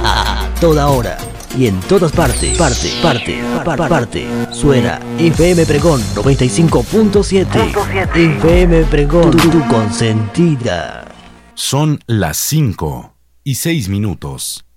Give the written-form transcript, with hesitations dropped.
A toda hora y en todas partes. Parte. Suena FM Pregón 95.7. FM Pregón, tu consentida. Son las 5:06.